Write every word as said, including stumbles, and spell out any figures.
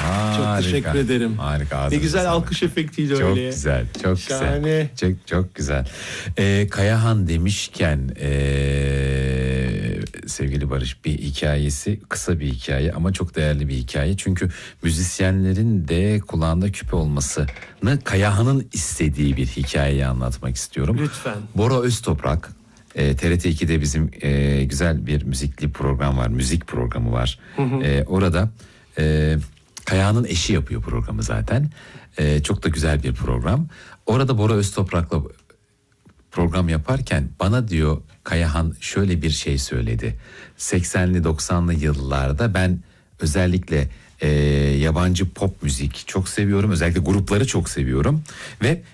Harika. Çok teşekkür ederim. Harika. Ne güzel sağlık. alkış efektiydi Çok öyle. güzel, çok Şahane. güzel. Çok, çok güzel. Ee, Kayahan demişken ee, sevgili Barış, bir hikayesi, kısa bir hikaye ama çok değerli bir hikaye. Çünkü müzisyenlerin de kulağında küpe olmasını Kayahan'ın istediği bir hikayeyi anlatmak istiyorum. Lütfen. Bora Öztoprak. E, T R T iki'de bizim e, güzel bir müzikli program var, müzik programı var. Hı hı. E, orada e, Kayahan'ın eşi yapıyor programı zaten. E, çok da güzel bir program. Orada Bora Öztoprak'la program yaparken bana diyor Kayahan şöyle bir şey söyledi. seksenli doksanlı yıllarda ben özellikle e, yabancı pop müzik çok seviyorum. Özellikle grupları çok seviyorum ve